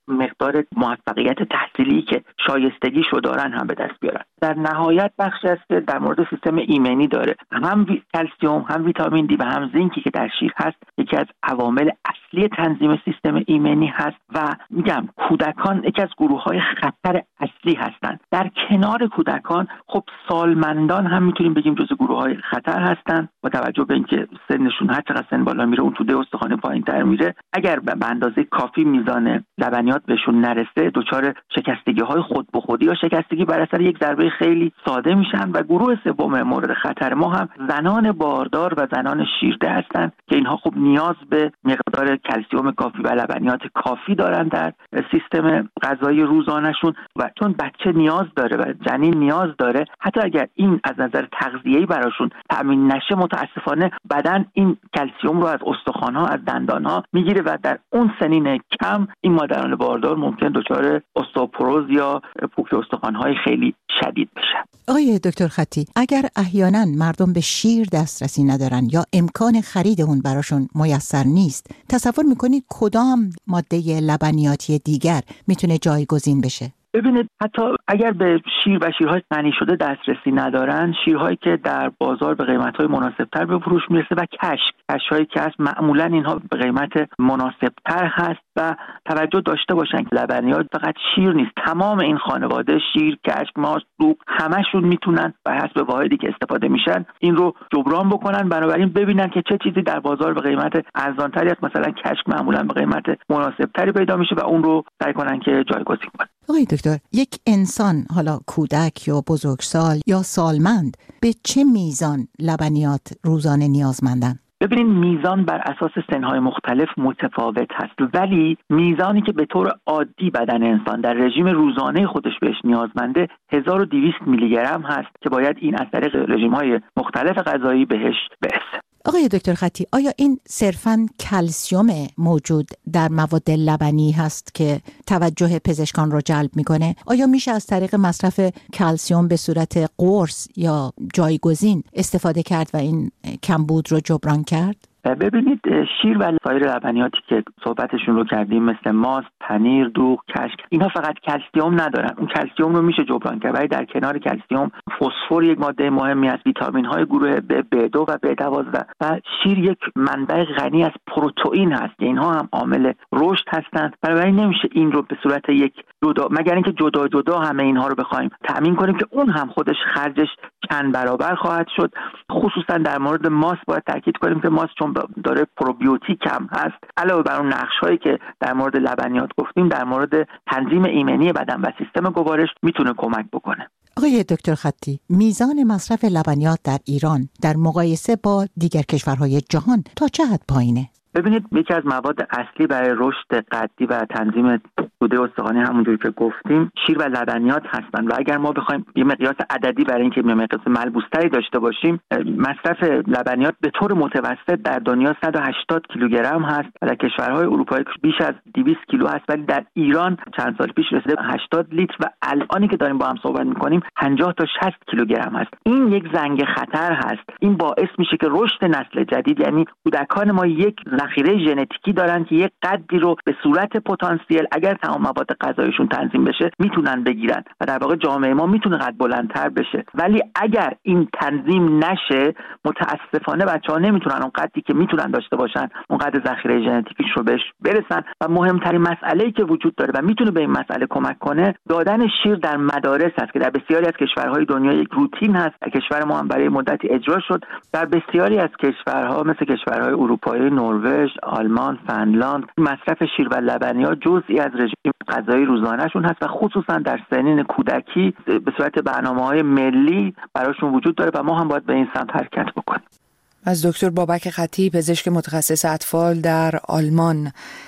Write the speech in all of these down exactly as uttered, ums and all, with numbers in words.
مقدار موفقیت تحصیلی که شایستگیشو دارن هم به دست بیارن. در نهایت بخشی است که در مورد سیستم ایمنی داره، هم کلسیم، هم ویتامین دی و هم زینکی که در شیر هست، یکی از عوامل اصلی تنظیم سیستم ایمنی هست و میگم کودکان یکی از گروه‌های خطر اصلی هستند. در کنار کودکان خب سالمندان هم میتونیم بگیم جزو گروه‌های خطر هستند با توجه به اینکه سنشون هر چقدر سن بالا میره اون توده استخوان پایین‌تر میره. اگر به اندازه کافی میزان لبنیات بهشون نرسه دچار شکستگی‌های خود به خودی یا شکستگی بر اثر یک ضربه خیلی ساده میشن. و گروه سوم مورد خطر ما هم زنان باردار و زنان شیرده هستند که اینها خب نیاز به مقدار کلسیم کافی و لبنیات کافی دارن در سیستم غذایی روزانه‌شون و چون بچه نیاز داره و جنین نیاز داره، حتی اگر این از نظر تغذیه‌ای براشون تامین نشه متاسفانه بدن این کلسیم رو از استخوان‌ها از دندان‌ها میگیره و در اون سنین کم این مادران باردار ممکن دچار استئوپروز یا پوک استخوان‌های خیلی شدید بشن. آقای دکتر خطی، اگر احیانا مردم به شیر دسترسی ندارن یا امکان خرید اون براشون میسر نیست، تصور میکنید کدام ماده لبنیاتی دیگر میتونه جایگزین بشه؟ ببینید حتی اگر به شیر و شیرهای غنی شده دسترسی ندارن، شیرهایی که در بازار به قیمت‌های مناسب‌تر به فروش میرسه و کشک کشک‌هایی که هست معمولاً اینها به قیمت مناسب‌تر هست و توجه داشته باشن که لبنیات فقط شیر نیست، تمام این خانواده شیر، کشک، ماست، دوغ همشون میتونن بر حسب واحدی که استفاده میشن این رو جبران بکنن. بنابراین ببینن که چه چیزی در بازار به قیمت ارزان‌تری است، مثلا کشک معمولاً به قیمت مناسب‌تری پیدا میشه و اون رو سعی کنن که جایگزین کنن. آقای دکتر، یک انسان حالا کودک یا بزرگسال یا سالمند به چه میزان لبنیات روزانه نیازمندن؟ ببینید میزان بر اساس سنهای مختلف متفاوت هست، ولی میزانی که به طور عادی بدن انسان در رژیم روزانه خودش بهش نیازمنده هزار و دویست میلی گرم هست که باید این از طریق رژیم‌های مختلف غذایی بهش برسه. آقای دکتر خطی، آیا این صرفاً کلسیم موجود در مواد لبنی هست که توجه پزشکان رو جلب میکنه؟ آیا میشه از طریق مصرف کلسیم به صورت قرص یا جایگزین استفاده کرد و این کمبود رو جبران کرد؟ ببینید شیر و سایر لبنیاتی که صحبتشون رو کردیم مثل ماست، پنیر، دوغ، کشک، اینها فقط کلسیم ندارن. اون کلسیم رو میشه جبران کرد، ولی در کنار کلسیم فسفر یک ماده مهمی است، ویتامین های گروه بی دو و بی دوازده و شیر یک منبع غنی از پروتئین هست که اینها هم عامل رشد هستند. بنابراین نمیشه این رو به صورت یک جدا، مگر اینکه جدا جدا همه اینها رو بخوایم تامین کنیم که اون هم خودش خرجش چند برابر خواهد شد. خصوصا در مورد ماست باید تاکید کنیم که ماست چون داره پروبیوتیک هم هست، علاوه بر اون نقش‌هایی که در مورد لبنیات گفتیم در مورد تنظیم ایمنی بدن و سیستم گوارش میتونه کمک بکنه. آقای دکتر خطی، میزان مصرف لبنیات در ایران در مقایسه با دیگر کشورهای جهان تا چه حد پایینه؟ ببینید یکی از مواد اصلی برای رشد قدی و تنظیم توده استخوانی همونجوری که گفتیم شیر و لبنیات هستند و اگر ما بخوایم یه مقیاس عددی برای اینکه یه مقیاس ملموس‌تری داشته باشیم، مصرف لبنیات به طور متوسط در دنیا صد و هشتاد کیلوگرم هست و در کشورهای اروپایی بیش از دویست کیلو هست، ولی در ایران چند سال پیش رسیده به هشتاد لیتر و الانی که داریم با هم صحبت می‌کنیم پنجاه تا شصت کیلوگرم هست. این یک زنگ خطر هست. این باعث میشه که رشد نسل جدید، یعنی کودکان ما یک ذخیره ژنتیکی دارن که یک قدری رو به صورت پتانسیل اگر تمام مواد غذایشون تنظیم بشه میتونن بگیرن و در واقع جامعه ما میتونه قد بلندتر بشه. ولی اگر این تنظیم نشه متاسفانه بچه‌ها نمیتونن اون قدری که میتونن داشته باشن اون قدر ذخیره ژنتیکیش رو بهش برسن. و مهمترین مسئله‌ای که وجود داره و میتونه به این مسئله کمک کنه دادن شیر در مدارس است که در بسیاری از کشورهای دنیا یک روتین هست. در کشور ما هم برای مدتی اجرا شد. در بسیاری از کشورها مثل کشورهای اروپایی، نروژ، آلمان، فنلاند مصرف شیر و لبنیات جزئی از رژیم غذایی روزانه‌شون هست و خصوصا در سنین کودکی به صورت برنامه‌های ملی براشون وجود داره و ما هم باید به این سمت حرکت بکنیم. از دکتر بابک خطی پزشک متخصص اطفال در آلمان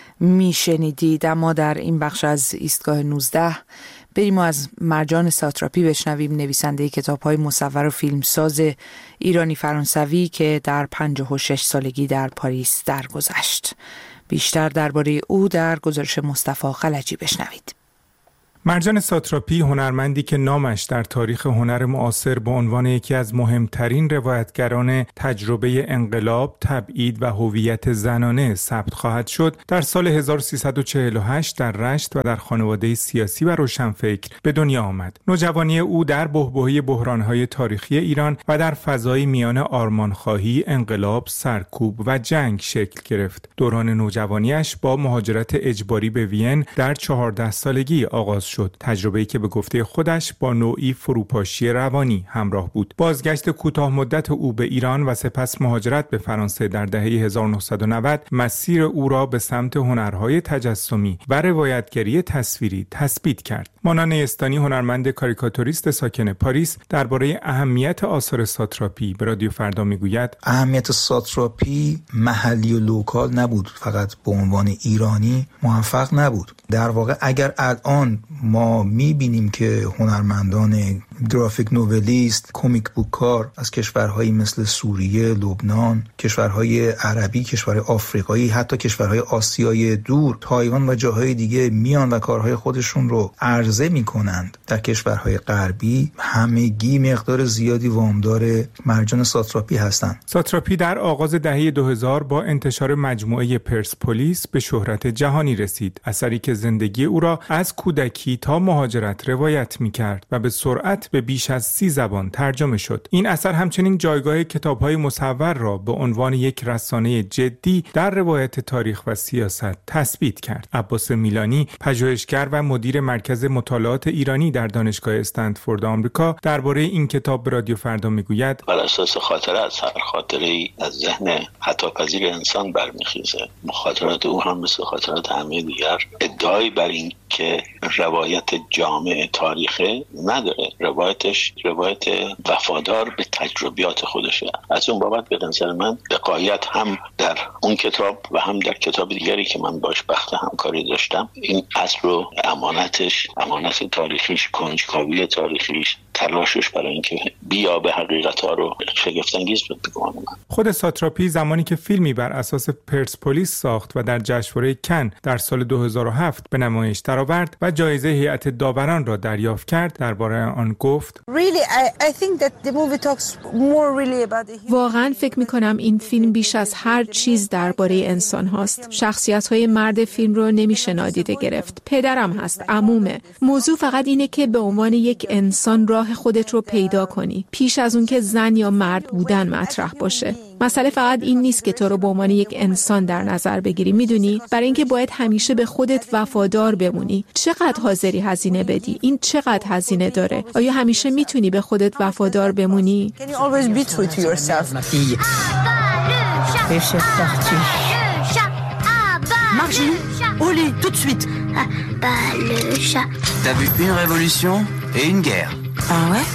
میشنیدید. اما در این بخش از ایستگاه نوزده بریم و از مرجان ساتراپی بشنویم، نویسنده کتاب‌های مصور و فیلمساز ایرانی فرانسوی که در پنجاه و شش سالگی در پاریس درگذشت. بیشتر درباره او در گزارش مصطفی خلجی بشنوید. مرجان ساتراپی، هنرمندی که نامش در تاریخ هنر معاصر به عنوان یکی از مهمترین روایتگران تجربه انقلاب، تبعید و هویت زنانه ثبت خواهد شد، در سال هزار و سیصد و چهل و هشت در رشت و در خانواده سیاسی و روشنفکر به دنیا آمد. نوجوانی او در بحبوحه بحران‌های تاریخی ایران و در فضای میان آرمانخواهی، انقلاب، سرکوب و جنگ شکل گرفت. دوران نوجوانیش با مهاجرت اجباری به وین در چهارده سالگی آغاز شد. تجربه‌ای که به گفته خودش با نوعی فروپاشی روانی همراه بود. بازگشت کوتاه مدت او به ایران و سپس مهاجرت به فرانسه در دهه هزار و نهصد و نود مسیر او را به سمت هنرهای تجسمی و روایتگری تصویری تثبیت کرد. مانا نیستانی، هنرمند کاریکاتوریست ساکن پاریس، درباره اهمیت آثار ساتراپی به رادیو فردا میگوید: اهمیت ساتراپی محلی و لوکال نبود، فقط به عنوان ایرانی موفق نبود. در واقع اگر الان ما میبینیم که هنرمندان گرافیک نوولیست، کمیک بوک کار از کشورهایی مثل سوریه، لبنان، کشورهای عربی، کشورهای آفریقایی، حتی کشورهای آسیای دور، تایوان و جاهای دیگه میان و کارهای خودشون رو عرضه میکنند در کشورهای غربی، همگی مقدار زیادی وامدار مرجان ساتراپی هستند. ساتراپی در آغاز دهه دو هزار با انتشار مجموعه پرسپولیس به شهرت جهانی رسید، اثری که زندگی او را از کودکی تا مهاجرت روایت میکرد و به سرعت به بیش از سی زبان ترجمه شد. این اثر همچنین جایگاه کتاب‌های مصور را به عنوان یک رسانه جدی در روایت تاریخ و سیاست تثبیت کرد. عباس میلانی، پژوهشگر و مدیر مرکز مطالعات ایرانی در دانشگاه استنفورد آمریکا، درباره این کتاب به رادیو فردا میگوید: بر اساس خاطره از هر خاطره‌ای از ذهن خطاپذیر انسان برمیخیزه. خاطرات او هم مثل خاطرات همه دیگر ادعایی بر این که روایت جامع تاریخه نداره. روایتش روایت وفادار به تجربیات خودشه. از اون بابت به نظر من دقایق هم در اون کتاب و هم در کتاب دیگری که من باش بخت همکاری داشتم، این اصل رو امانتش، امانت تاریخیش، کنجکاوی تاریخیش، تلاشش برای اینکه بیا به حقیقت‌ها رو شگفت‌انگیز بود بگم. خود ساتراپی زمانی که فیلمی بر اساس پرسپولیس ساخت و در جشنواره کن در سال دو هزار و هفت به نمایش درآورد و جایزه هیئت داوران را دریافت کرد، درباره آن گفت: واقعا فکر می‌کنم این فیلم بیش از هر چیز درباره انسان هاست. شخصیت‌های مرد فیلم رو نمیشه نادیده گرفت. پدرم هست، عمومه. موضوع فقط اینه که به عنوان یک انسان راه خودت رو پیدا کنی، پیش از اون که زن یا مرد بودن مطرح باشه. مسئله فقط این نیست که تو رو به عنوان یک انسان در نظر بگیری، میدونی؟ برای اینکه باید همیشه به خودت وفادار بمونی. چقدر حاضری هزینه بدی؟ این چقدر هزینه داره؟ آیا همیشه میتونی به خودت وفادار بمونی؟ Oli, tout de suite. Ah, bah, le chat. T'as vu une révolution et une guerre. Ah ouais?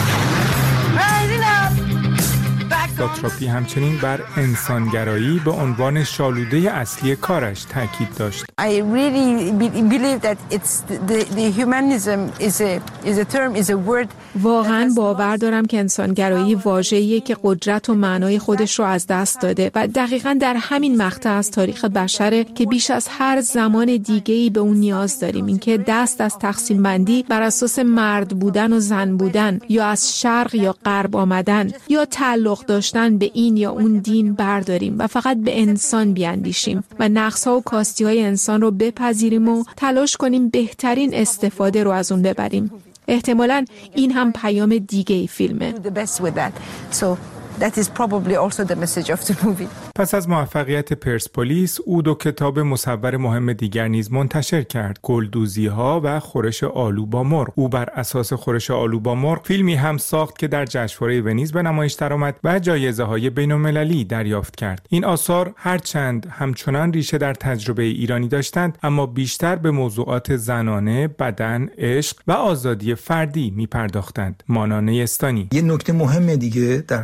ساتراپی همچنین بر انسانگرایی به عنوان شالوده اصلی کارش تاکید داشت. I really believe that it's the the humanism is a is a term is a word. واقعا باور دارم که انسانگرایی واژه‌ایه که قدرت و معنای خودش رو از دست داده و دقیقاً در همین مقطع از تاریخ بشره که بیش از هر زمان دیگه‌ای به اون نیاز داریم. اینکه دست از تقسیم بندی بر اساس مرد بودن و زن بودن یا از شرق یا غرب آمدن یا تعلق داشتن به این یا اون دین برداریم و فقط به انسان بیاندیشیم و نقص‌ها و کاستی‌های انسان رو بپذیریم و تلاش کنیم بهترین استفاده رو از اون ببریم. احتمالاً این هم پیام دیگه ای فیلمه. That is probably also the message of the movie. پس از موفقیت پرسپولیس، او دو کتاب مصور مهم دیگر نیز منتشر کرد: گلدوزی‌ها و خورش آلو با مرغ. او بر اساس خورش آلو با مرغ فیلمی هم ساخت که در جشنواره ونیز به نمایش درآمد و جایزه‌های بین‌المللی دریافت کرد. این آثار هرچند همچنان ریشه در تجربه ایرانی داشتند، اما بیشتر به موضوعات زنانه، بدن، عشق و آزادی فردی می‌پرداختند. مانا نیستانی: یه نکته مهم دیگه در کار اون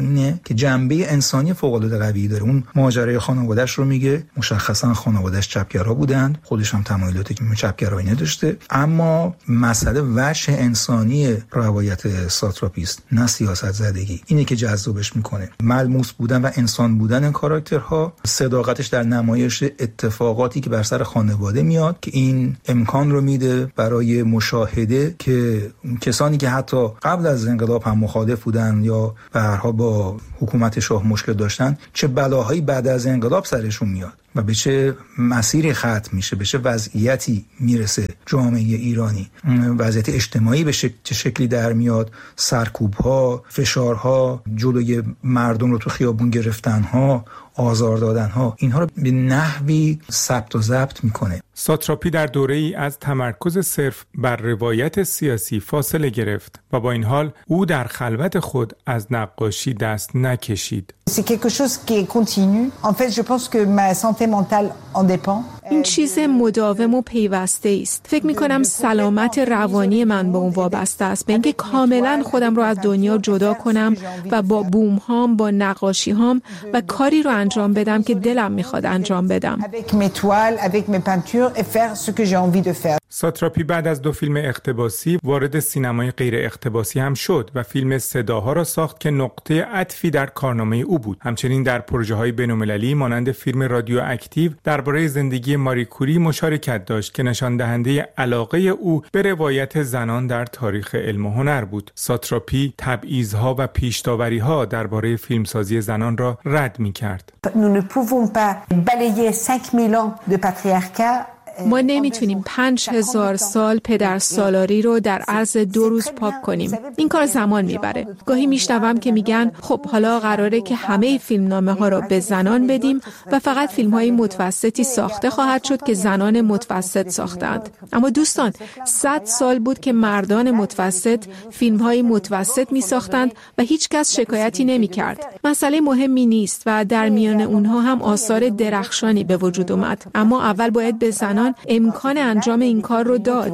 اینه که جنبه انسانی فوق‌العاده قوی داره. اون ماجرای خانواده‌اش رو میگه، مشخصا خانواده‌اش چپگرا بودند، خودش هم تمایلات چپگرایی نداشته، اما مسئله وجه انسانی روایت ساتراپی است، نه سیاست زدگی. اینه که جذابش میکنه. ملموس بودن و انسان بودن این کاراکترها، صداقتش در نمایش اتفاقاتی که بر سر خانواده میاد که این امکان رو میده برای مشاهده که کسانی که حتی قبل از انقلاب هم مخالف بودن یا به هر حال با حکومت شاه مشکل داشتن، چه بلاهایی بعد از انقلاب سرشون میاد و به چه مسیری ختم میشه، به چه وضعیتی میرسه جامعه ایرانی، وضعیت اجتماعی به چه شکلی در میاد، سرکوب‌ها، فشارها، جلوی مردم رو تو خیابون گرفتن‌ها، آزار دادن‌ها، اینها رو به نحوی ثبت و ضبط میکنه. ساتراپی در دوره‌ای از تمرکز صرف بر روایت سیاسی فاصله گرفت و با این حال او در خلوت خود از نقاشی دست نکشید. C'est quelque chose qui est continu. En fait, je pense que ma santé mentale en dépend. این چیز مداوم و پیوسته است. فکر می‌کنم سلامت روانی من به اون وابسته است، به اینکه کاملا خودم رو از دنیا جدا کنم و با بوم هام، با نقاشی هام و کاری رو انجام بدم که دلم می‌خواد انجام بدم. Avec mes toiles, avec mes peintures et faire ce que j'ai envie de faire. ساتراپی بعد از دو فیلم اقتباسی وارد سینمای غیر اقتباسی هم شد و فیلم صداها را ساخت که نقطه عطفی در کارنامه او بود. همچنین در پروژه‌های بین‌المللی مانند فیلم رادیو اکتیو درباره زندگی ماری کوری مشارکت داشت که نشان دهنده علاقه او به روایت زنان در تاریخ علم و هنر بود. ساتراپی تبعیض‌ها و پیش‌داوری‌ها درباره فیلمسازی زنان را رد می‌کرد. Nous ne pouvons pas balayer cinq mille ans de patriarcat. ما نمیتونیم پنج هزار سال پدر سالاری رو در عرض دو روز پاک کنیم. این کار زمان میبره. گاهی میشنوم که میگن خب حالا قراره که همه فیلمنامه ها رو به زنان بدیم و فقط فیلم های متوسطی ساخته خواهد شد که زنان متوسط ساختند. اما دوستان، صد سال بود که مردان متوسط فیلم های متوسط میساختند و هیچ کس شکایتی نمیکرد. مسئله مهمی نیست و در میان اونها هم آثار درخشانی به وجود اومد. اما اول باید به زنان امکان انجام این کار رو داد.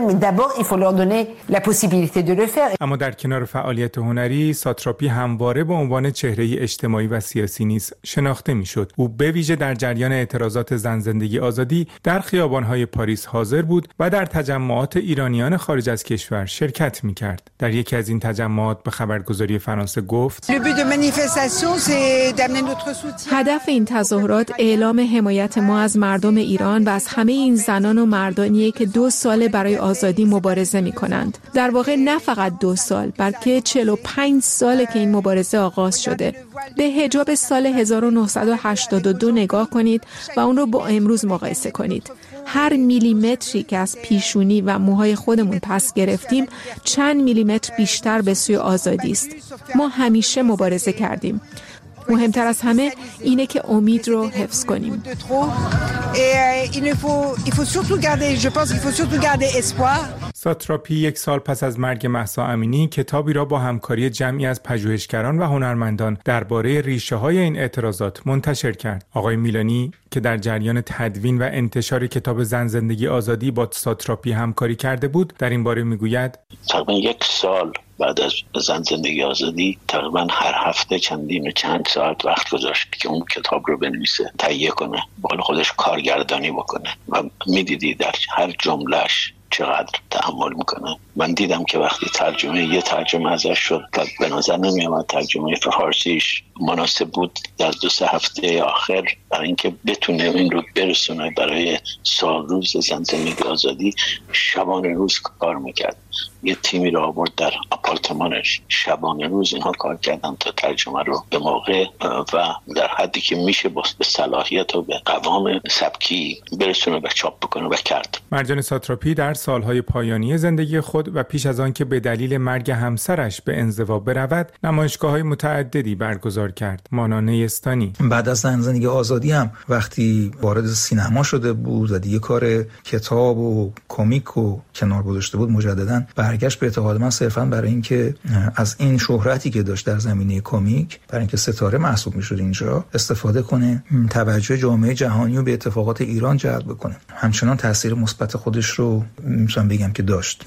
اما در کنار فعالیت هنری، ساتراپی همواره به عنوان چهره اجتماعی و سیاسی نیز شناخته میشد. او به ویژه در جریان اعتراضات زن زندگی آزادی در خیابان‌های پاریس حاضر بود و در تجمعات ایرانیان خارج از کشور شرکت می‌کرد. در یکی از این تجمعات به خبرگزاری فرانسه گفت: هدف این تظاهرات اعلام حمایت ما از مردم ایران و از همه این زنان و مردانیه که دو سال برای آزادی مبارزه می کنند. در واقع نه فقط دو سال، بلکه چهل و پنج ساله که این مبارزه آغاز شده. به حجاب سال هزار و نهصد و هشتاد و دو نگاه کنید و اون رو با امروز مقایسه کنید. هر میلیمتری که از پیشونی و موهای خودمون پس گرفتیم چند میلیمتر بیشتر به سوی آزادی است. ما همیشه مبارزه کردیم. مهمتر از همه اینه که امید رو حفظ کنیم. ساتراپی یک سال پس از مرگ مهسا امینی کتابی را با همکاری جمعی از پژوهشگران و هنرمندان درباره ریشه‌های این اعتراضات منتشر کرد. آقای میلانی که در جریان تدوین و انتشار کتاب زن زندگی آزادی با ساتراپی همکاری کرده بود، در این باره میگوید: تقریبا یک سال بعد از زن زندگی آزادی تقریبا هر هفته چندین و چند ساعت وقت گذاشت که اون کتاب رو بنویسه، تهیه کنه، با قول خودش کارگردانی بکنه و میدیدی در هر جملهش چقدر تحمل میکنه. من دیدم که وقتی ترجمه یه ترجمه ازش شد و به نظر نمیامد ترجمه فارسیش مناسب بود در دو سه هفته آخر برای اینکه بتونه این رو برسونه برای سال روز زن زندگی آزادی، شبانه روز کار میکرد. یه تیمی رو آورد در آپارتمانش، شبانه روز اینها کار کردن تا ترجمه رو به موقع و در حدی که میشه با صلاحیت و به قوام سبکی برسونه و چاپ بکنه و کرد. مرجان ساتراپی در سالهای پایانی زندگی خود و پیش از آن که به دلیل مرگ همسرش به انزوا برود، نمایشگاه‌های متعددی برگزار کرد، مانند نیستانی. بعد از زن زندگی آزادی هم وقتی وارد سینما شده بود و دیگه کار کتاب و کمیک و کنار گذاشته بود، مجدداً برگشت به اعتقاد من صرفاً برای اینکه از این شهرتی که داشت در زمینه کمیک، برای اینکه ستاره محسوب می‌شد اینجا، استفاده کنه، توجه جامعه جهانی رو به اتفاقات ایران جلب کنه. همچنان تاثیر مثبت خودش رو میتونم بگم که داشت.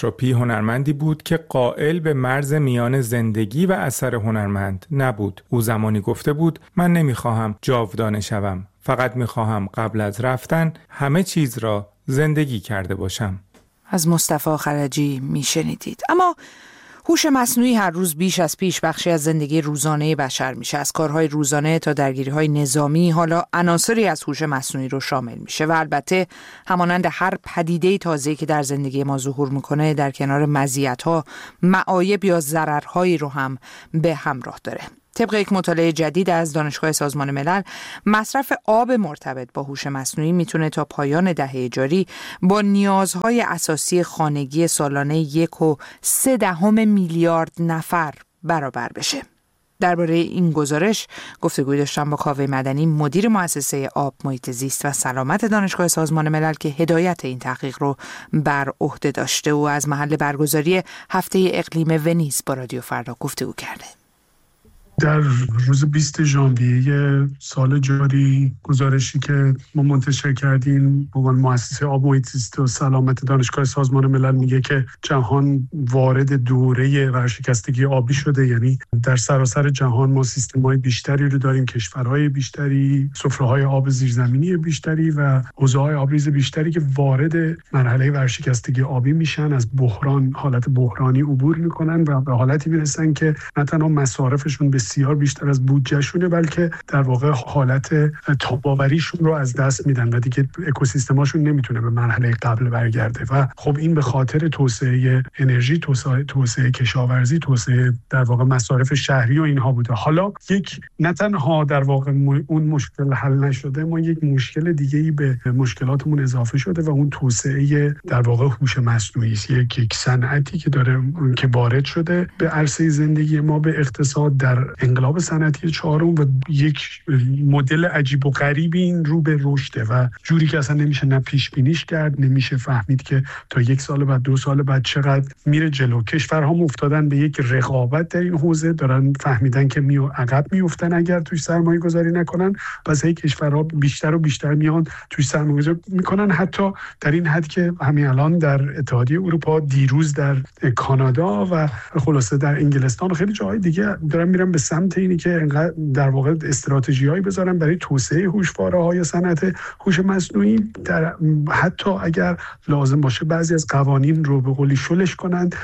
ساتراپی هنرمندی بود که قائل به مرز میان زندگی و اثر هنرمند نبود. او زمانی گفته بود: من نمیخواهم جاودانه شوم، فقط میخواهم قبل از رفتن همه چیز را زندگی کرده باشم. از مصطفی خرجی میشنیدید. اما هوش مصنوعی هر روز بیش از پیش بخشی از زندگی روزانه بشر میشه. از کارهای روزانه تا درگیری‌های نظامی حالا عناصری از هوش مصنوعی رو شامل میشه و البته همانند هر پدیده تازه‌ای که در زندگی ما ظهور میکنه در کنار مزیت‌ها، معایب یا ضررهایی رو هم به همراه داره. طبق یک مطالعه جدید از دانشگاه سازمان ملل، مصرف آب مرتبط با هوش مصنوعی میتونه تا پایان دهه جاری با نیازهای اساسی خانگی سالانه یک و سه دهم میلیارد نفر برابر بشه. درباره این گزارش گفتگوی داشتم با کاوه مدنی، مدیر مؤسسه آب، محیط زیست و سلامت دانشگاه سازمان ملل که هدایت این تحقیق رو بر عهده داشته و از محل برگزاری هفته اقلیم ونیز با رادیو فردا گفتگو کرده. در روز بیست ژانویه سال جاری گزارشی که ما منتشر کردیم به عنوان مؤسسه آب، محیط زیست و سلامت دانشگاه سازمان ملل میگه که جهان وارد دوره ورشکستگی آبی شده. یعنی در سراسر جهان ما سیستم‌های بیشتری رو داریم، کشورهای بیشتری، سفره‌های آب زیرزمینی بیشتری و حوضه‌های آبریز بیشتری که وارد مرحله ورشکستگی آبی میشن، از بحران، حالت بحرانی عبور میکنن و به حالتی میرسن که نه تنها مصارفشون بسیار بیشتر از بودجهشونه بلکه در واقع حالت تاباوریشون رو از دست میدن و دیگه اکوسیستماشون نمیتونه به مرحله قبل برگرده. و خب این به خاطر توسعه انرژی، توسعه, توسعه کشاورزی، توسعه در واقع مصارف شهری و اینها بوده. حالا یک نه تنها در واقع اون مشکل حل نشده، ما یک مشکل دیگه‌ای به مشکلاتمون اضافه شده و اون توسعه در واقع هوش مصنوعی است. یک یک صنعتی که داره که وارد شده به عرصه زندگی ما، به اقتصاد، در انقلاب صنعتی چهارم و یک مدل عجیب و غریبی این رو به رشده و جوری که اصلا نمیشه نه پیش بینیش کرد، نمیشه فهمید که تا یک سال بعد، دو سال بعد چقدر میره جلو. کشورها افتادن به یک رقابت در این حوزه، دارن فهمیدن که میو عقب میافتن اگر توش سرمایه گذاری نکنن. پس هی کشورها بیشتر و بیشتر میان توش سرمایه گذاری میکنن، حتی در این حد که همین الان در اتحادیه اروپا، دیروز در کانادا و خلاصه در انگلستان و خیلی جاهای دیگه دارن میرن به سمت اینی که در واقع استراتژی‌هایی بذارن برای توسعه هوشواره‌های صنعت هوش مصنوعی، در حتی اگر لازم باشه بعضی از قوانین رو به قولی شلش کنند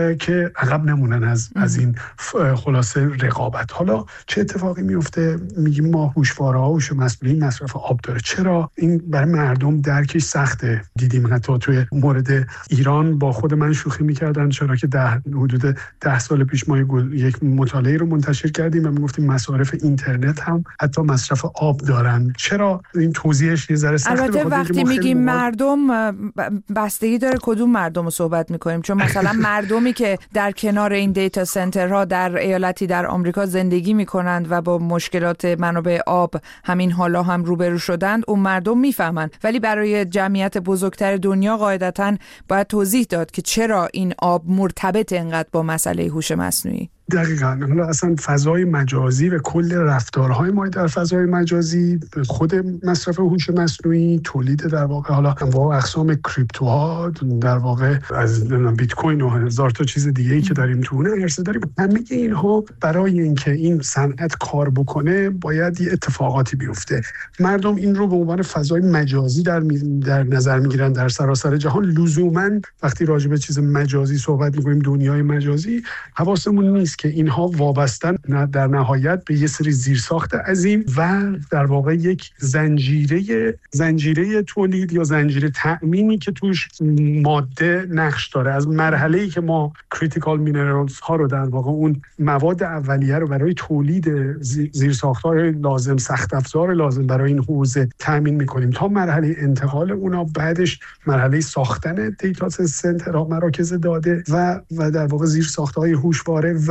که عقب نمونن از از این خلاصه رقابت. حالا چه اتفاقی میفته؟ میگیم ما هوشواره‌ها، هوش مصنوعی مصرف آب داره. چرا این برای مردم درکش سخته؟ دیدیم حتی توی مورد ایران با خود من شوخی می‌کردن، چرا که ده حدود ده سال پیش ما یک مطالعه رو منتشر کردیم و میگفتیم مصارف اینترنت هم حتی مصرف آب دارن. چرا این توضیحش یه ذره سخته؟ البته وقتی میگیم مردم، بستگی داره کدوم مردم رو صحبت میکنیم، چون مثلا مردمی که در کنار این دیتا سنترها در ایالتی در آمریکا زندگی میکنند و با مشکلات منابع آب همین حالا هم روبرو شدند، اون مردم میفهمند. ولی برای جمعیت بزرگتر دنیا قاعدتاً باید توضیح داد که چرا این آب مرتبط اینقدر با مسئله هوش مصنوعی. دقیقاً. حالا اصلا فضای مجازی و کل رفتارهای ما در فضای مجازی، خود مصرف هوش مصنوعی، تولید در واقع حالا انواع اقسام کریپتوها، در واقع از بیت کوین و هزار تا چیز دیگه‌ای که داریم تو اون عرصه داریم، همه اینها برای اینکه این صنعت کار بکنه باید یه اتفاقاتی بیفته. مردم این رو به عنوان فضای مجازی در در نظر میگیرن در سراسر جهان. لزوماً وقتی راجع به چیز مجازی صحبت می‌کنیم، دنیای مجازی، حواسمون نیست که اینها وابستن در نهایت به یه سری زیرساخت عظیم و در واقع یک زنجیره زنجیره تولید یا زنجیره تأمینی که توش ماده نقش داره. از مرحله‌ای که ما کریتیکال مینرالز ها رو، در واقع اون مواد اولیه رو برای تولید زیرساخت‌های لازم، سخت افزار لازم برای این حوزه تأمین می‌کنیم، تا مرحله انتقال اونا، بعدش مرحله ساختن دیتا سنترها، مراکز داده و و در واقع زیرساخت‌های هوشواره و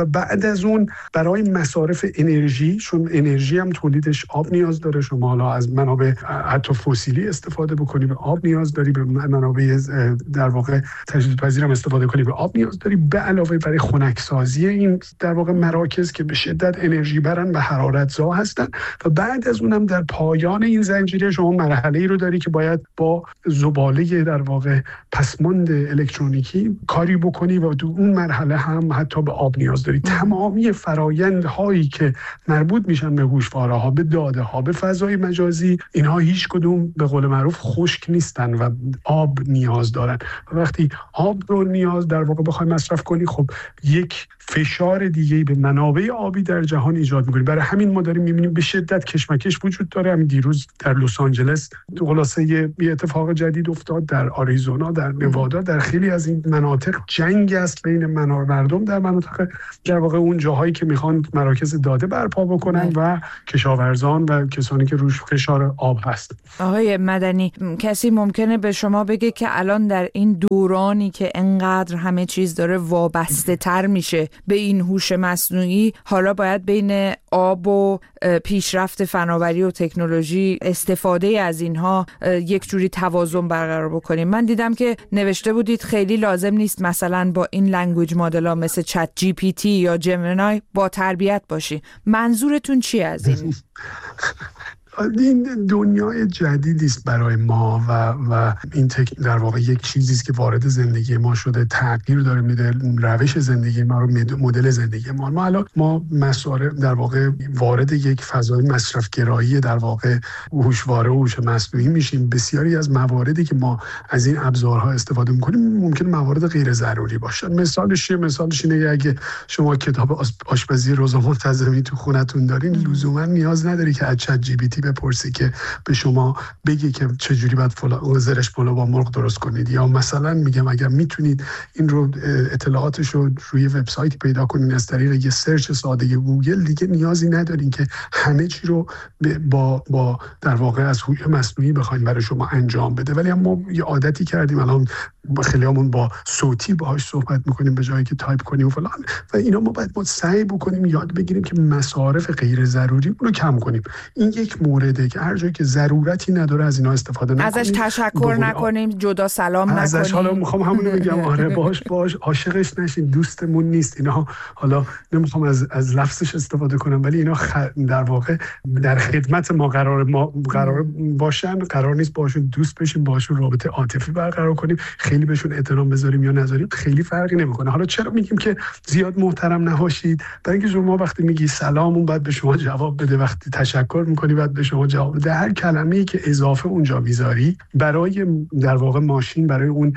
بعد از اون برای مصارف انرژی، چون انرژی هم تولیدش آب نیاز داره، شما حالا از منابع حتی فسیلی استفاده بکنی به آب نیاز داری، به منابع در واقع تجدیدپذیر هم استفاده کنی به آب نیاز داری، به علاوه برای خنکسازی این در واقع مراکز که به شدت انرژی برن و حرارتزا هستن. و بعد از اونم در پایان این زنجیره شما مرحله‌ای رو داری که باید با زباله در واقع پسماند الکترونیکی کاری بکنی و تو اون مرحله هم حتی به آب نیاز داری. تمامی فرایندهایی که مربوط میشن به هوشواره‌ها، به داده‌ها، به فضای مجازی، اینها هیچ کدوم به قول معروف خشک نیستن و آب نیاز دارن. و وقتی آب رو نیاز در واقع بخوای مصرف کنی، خب یک فشار دیگه به منابع آبی در جهان ایجاد می‌کنی. برای همین ما داریم می‌بینیم به شدت کشمکش وجود داره. همین دیروز در لس آنجلس خلاصه یه اتفاق جدید افتاد، در آریزونا، در نوادا، در خیلی از این مناطق جنگ است بین مردم در مناطق در واقع اون جاهایی که میخوان مراکز داده برپا بکنن و کشاورزان و کسانی که روش فشار آب هست. آقای مدنی، کسی ممکنه به شما بگه که الان در این دورانی که انقدر همه چیز داره وابسته تر میشه به این هوش مصنوعی، حالا باید بین آب و پیشرفت فناوری و تکنولوژی استفاده از اینها یک جوری توازن برقرار بکنیم. من دیدم که نوشته بودید خیلی لازم نیست مثلا با این لنگویج مدل‌ها مثل چت جی پی تی یا جمینای با تربیت باشی. منظورتون چیه از این؟ این دنیای جدیدی است برای ما و و این تک در واقع یک چیزی است که وارد زندگی ما شده، تغییر داره میده روش زندگی ما رو، مدل زندگی ما. ما الان ما مصارف در واقع وارد یک فضای مصرف گرایی در واقع هوشواره و هوش مصنوعی میشیم. بسیاری از مواردی که ما از این ابزارها استفاده میکنیم ممکن موارد غیر ضروری باشن. مثالش چیه؟ مثالش اینه اگه شما کتاب آشپزی روزا منتظمی تو خونتون دارین، لزوما نیاز نداری که از چت جی پی تی بپرسی که به شما بگی که چجوری باید فلان زرش پلو با مرغ درست کنید. یا مثلا میگم اگر میتونید این رو اطلاعاتش رو روی وبسایت پیدا کنین از طریق یه سرچ ساده گوگل، دیگه نیازی ندارین که همه چی رو با با در واقع از هوش مصنوعی بخواید برای شما انجام بده. ولی ما یه عادتی کردیم الان خیلیامون با صوتی باهاش صحبت میکنیم به جایی که تایپ کنیم و فلان، و اینا ما باید ما سعی بکنیم یاد بگیریم که مصارف غیر ضروری رو کم کنیم. این یک مورده که هر جایی که ضرورتی نداره از اینا استفاده نکنیم، ازش تشکر نکنیم، جدا سلام نکنیم. ازش حالا میخوام همونو بگم، آره باش باش عاشقش نشین، دوستمون نیست. اینا حالا نمیخوام از از لفظش استفاده کنم، ولی اینا خ... در واقع در خدمت ما قرار ما قرار باشن، قرار نیست باشون دوست بشیم، باشون رابطه عاطفی برقرار کنیم، خیلی بهشون احترام بذاریم یا نذاریم خیلی فرقی نمیکنه. حالا چرا میگیم که زیاد محترم نباشید؟ برای اینکه شما وقتی میگی سلام اون بعد به شما جواب بده، وقتی تشکر میکنی بعد به شما جواب بده. هر کلمه‌ای که اضافه اونجا میذاری برای در واقع ماشین، برای اون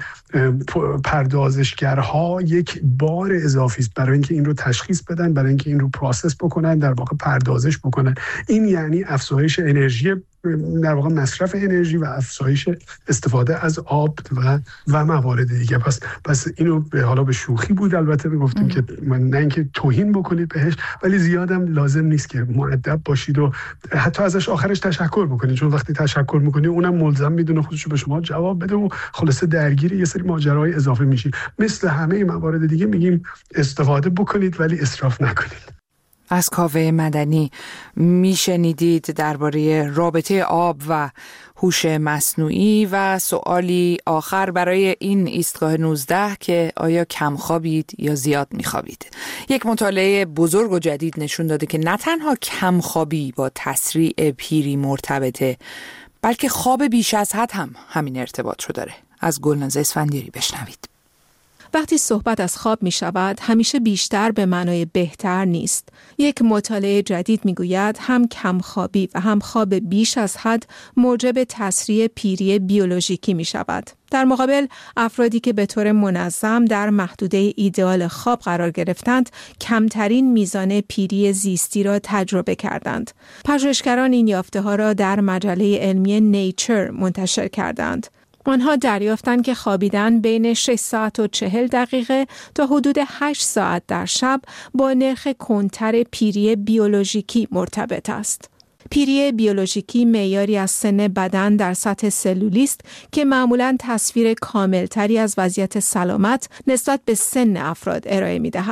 پردازشگرها یک بار اضافی است برای اینکه این رو تشخیص بدن، برای اینکه این رو پروسس بکنن، در واقع پردازش بکنن. این یعنی افزایش انرژی، در واقع مصرف انرژی و افزایش استفاده از آب و و موارد دیگه. پس پس اینو به حالا به شوخی بود البته گفتیم که نه اینکه توهین بکنید بهش، ولی زیادم لازم نیست که مؤدب باشید و حتی ازش آخرش تشکر بکنید، چون وقتی تشکر میکنید اونم ملزم میدونه خودش رو به شما جواب بده و خلاصه درگیر یه سری ماجراهای اضافه میشید. مثل همه موارد دیگه میگیم استفاده بکنید ولی اسراف نکنید. از کاوه مدنی میشنیدید درباره رابطه آب و هوش مصنوعی. و سوالی آخر برای این ایستگاه نوزده که آیا کم خوابید یا زیاد میخوابید؟ یک مطالعه بزرگ و جدید نشون داده که نه تنها کم خوابی با تسریع پیری مرتبطه، بلکه خواب بیش از حد هم همین ارتباط رو داره. از گلناز اسفندیاری بشنوید. وقتی صحبت از خواب می شود، همیشه بیشتر به معنای بهتر نیست. یک مطالعه جدید می گوید هم کمخوابی و هم خواب بیش از حد موجب تسریع پیری بیولوژیکی می شود. در مقابل افرادی که به طور منظم در محدوده ایدئال خواب قرار گرفتند، کمترین میزان پیری زیستی را تجربه کردند. پژوهشگران این یافته ها را در مجله علمی نیچر منتشر کردند. آنها دریافتند که خوابیدن بین شش ساعت و چهل دقیقه تا حدود هشت ساعت در شب با نرخ کندتر پیری بیولوژیکی مرتبط است. پیری بیولوژیکی معیاری از سن بدن در سطح سلولی است که معمولاً تصویر کاملتری از وضعیت سلامت نسبت به سن افراد ارائه می‌دهد.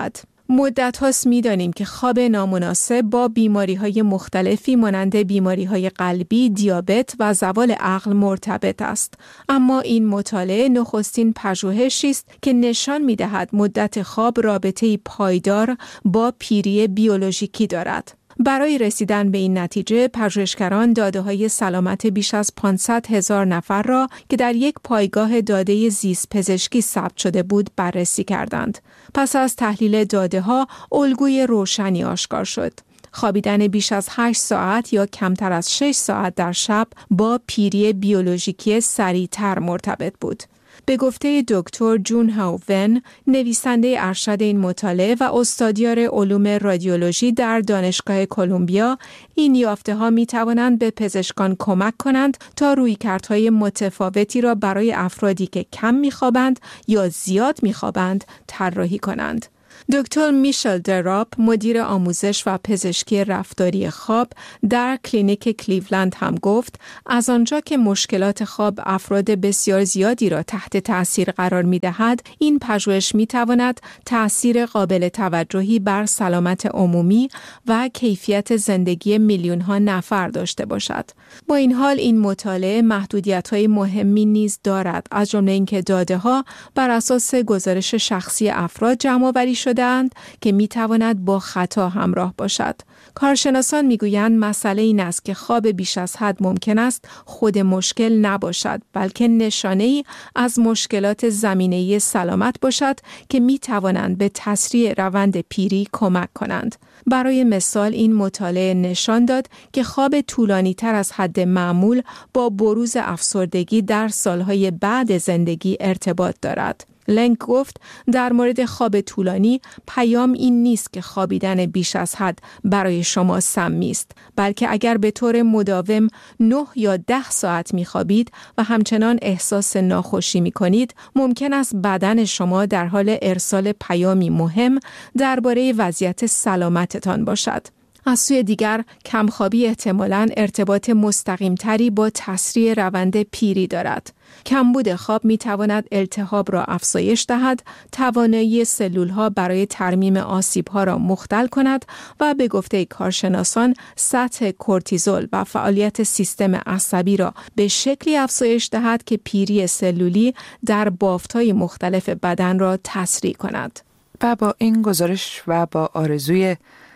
مدت هاست می دانیم که خواب نامناسب با بیماری های مختلفی مانند بیماری های قلبی، دیابت و زوال عقل مرتبط است. اما این مطالعه نخستین پژوهشی است که نشان می دهد مدت خواب رابطه‌ای پایدار با پیری بیولوژیکی دارد. برای رسیدن به این نتیجه، پژوهشگران داده‌های سلامت بیش از پانصد هزار نفر را که در یک پایگاه داده زیست پزشکی ثبت شده بود بررسی کردند. پس از تحلیل داده‌ها، الگوی روشنی آشکار شد. خوابیدن بیش از هشت ساعت یا کمتر از شش ساعت در شب با پیری بیولوژیکی سریع‌تر مرتبط بود. به گفته دکتر جون هاو ون، نویسنده ارشد این مطالعه و استادیار علوم رادیولوژی در دانشگاه کلمبیا، این یافته‌ها می‌توانند به پزشکان کمک کنند تا رویکردهای متفاوتی را برای افرادی که کم می‌خوابند یا زیاد می‌خوابند طراحی کنند. دکتر میشل دراپ، مدیر آموزش و پزشکی رفتاری خواب در کلینیک کلیولند هم گفت از آنجا که مشکلات خواب افراد بسیار زیادی را تحت تأثیر قرار می دهد، این پژوهش می تواند تأثیر قابل توجهی بر سلامت عمومی و کیفیت زندگی میلیون ها نفر داشته باشد. با این حال این مطالعه محدودیت های مهمی نیز دارد، از جمله اینکه داده ها بر اساس گزارش شخصی افراد جمع آوری شده‌اند که می تواند با خطا همراه باشد. کارشناسان می گویند مسئله این است که خواب بیش از حد ممکن است خود مشکل نباشد، بلکه نشانه‌ای از مشکلات زمینه‌ای سلامت باشد که می توانند به تسریع روند پیری کمک کنند. برای مثال این مطالعه نشان داد که خواب طولانی تر از حد معمول با بروز افسردگی در سالهای بعد زندگی ارتباط دارد. لنگ گفت در مورد خواب طولانی پیام این نیست که خوابیدن بیش از حد برای شما سمی است، بلکه اگر به طور مداوم نه یا ده ساعت می‌خوابید و همچنان احساس ناخوشی می‌کنید، ممکن است بدن شما در حال ارسال پیامی مهم درباره وضعیت سلامتتان باشد. از سوی دیگر، کمخوابی احتمالاً ارتباط مستقیم‌تری با تسریع روند پیری دارد. کمبود خواب می تواند التهاب را افزایش دهد، توانایی سلول‌ها برای ترمیم آسیب‌ها را مختل کند و به گفته کارشناسان سطح کورتیزول و فعالیت سیستم عصبی را به شکلی افزایش دهد که پیری سلولی در بافت‌های مختلف بدن را تسریع کند. و با این گزارش و با آرزوی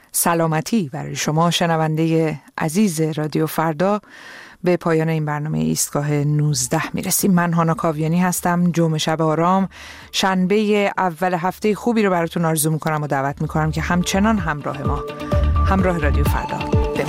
سلامتی برای شما شنونده عزیز رادیو فردا به پایان این برنامه ایستگاه نوزده میرسیم. من هانا کاویانی هستم. جمعه شب آرام، شنبه اول هفته خوبی رو براتون آرزو میکنم و دعوت میکنم که همچنان همراه ما، همراه رادیو فردا